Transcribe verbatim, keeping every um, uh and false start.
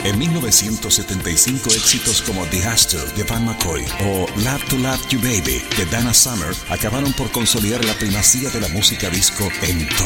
En mil novecientos setenta y cinco, éxitos como The Hustle de Van McCoy o Love to Love You Baby de Donna Summer acabaron por consolidar la primacía de la música disco en todo